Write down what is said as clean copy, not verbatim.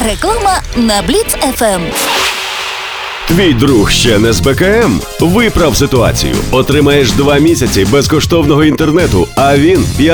Реклама на Бліц ФМ. Твій друг ще не з БКМ? Виправ ситуацію. Отримаєш 2 місяці безкоштовного інтернету, а він